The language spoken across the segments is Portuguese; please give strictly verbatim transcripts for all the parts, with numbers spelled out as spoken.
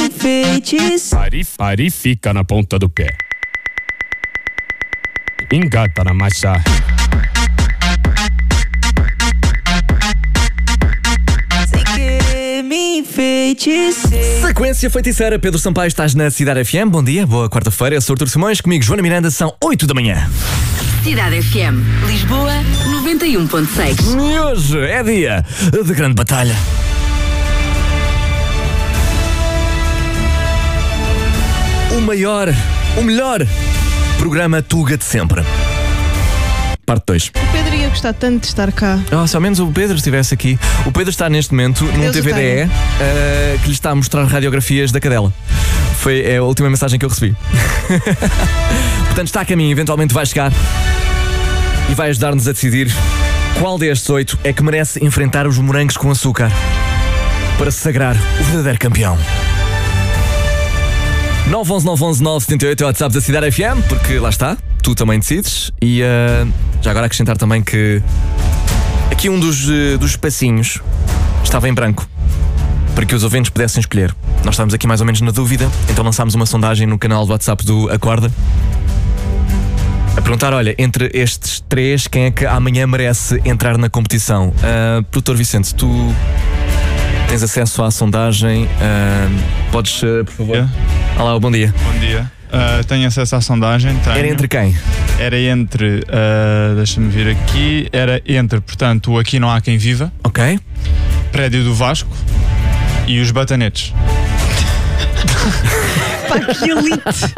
enfeites. Pare, pare e fica na ponta do pé. Engata na marcha. Sem querer me enfeiticer. Sequência feiticeira. Pedro Sampaio, estás na Cidade F M. Bom dia, boa quarta-feira. Eu sou Artur Simões, comigo Joana Miranda. São oito da manhã. Cidade F M, Lisboa, noventa e um ponto seis. E hoje é dia de grande batalha. O maior, o melhor programa Tuga de sempre. Parte dois. O Pedro ia gostar tanto de estar cá. Oh, se ao menos o Pedro estivesse aqui. O Pedro está neste momento num Deus T V D E o uh, que lhe está a mostrar radiografias da cadela. Foi é a última mensagem que eu recebi. Portanto, está a caminho, eventualmente vai chegar e vai ajudar-nos a decidir qual destes oito é que merece enfrentar os morangos com açúcar para se sagrar o verdadeiro campeão. nove um um nove um um nove sete oito é o WhatsApp da Cidade F M, porque lá está, tu também decides. E uh, já agora acrescentar também que aqui um dos, uh, dos espacinhos estava em branco para que os ouvintes pudessem escolher. Nós estávamos aqui mais ou menos na dúvida, então lançámos uma sondagem no canal do WhatsApp do Acorda a perguntar, olha, entre estes três, quem é que amanhã merece entrar na competição? Uh, Produtor Vicente, tu tens acesso à sondagem, uh, podes, uh, por favor? Yeah. Olá, bom dia. Bom dia. Uh, tenho acesso à sondagem. Tenho. Era entre quem? Era entre, uh, deixa-me vir aqui, era entre, portanto, o Aqui Não Há Quem Viva, Ok. Prédio do Vasco e os Batanetes. Pá, que elite!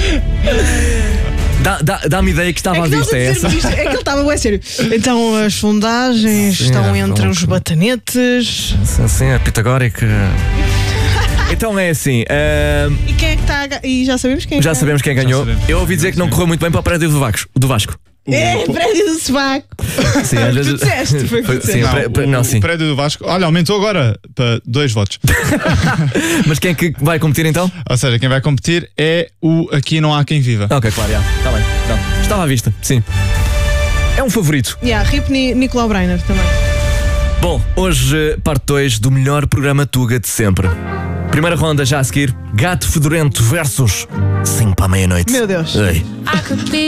Dá, dá, dá-me ideia que estava É à que nós vista, a é essa? dizermos isto, é que ele estava bem sério. Então as sondagens Sim, estão é, entre vamos. os batanetes. Sim, sim, é pitagórica. Então é assim, uh, E quem é que está a... ga- E já sabemos quem é já que sabemos quem ganhou. sabemos. Eu ouvi dizer que não correu muito bem para o prédio do Vasco. Do Vasco. É, prédio do sovaco. Sim, às vezes- Tu disseste, foi o que tu Sim, disseste. pré- pré- o, não, o sim. Prédio do Vasco, olha, aumentou agora para dois votos. Mas quem é que vai competir então? Ou seja, quem vai competir é o Aqui Não Há Quem Viva. Ok, claro, já. Está bem. Não. Estava à vista, sim. É um favorito. Yeah, Rip Ni- Nicolau Breiner também. Bom, hoje parte dois do melhor programa Tuga de sempre. Primeira ronda já a seguir. Gato Fedorento versus cinco para a meia-noite. Meu Deus. Ei.